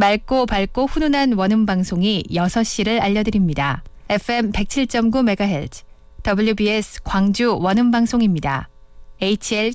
맑고 밝고 훈훈한 원음 방송이 6시를 알려드립니다. FM 107.9MHz WBS 광주 원음 방송입니다. HL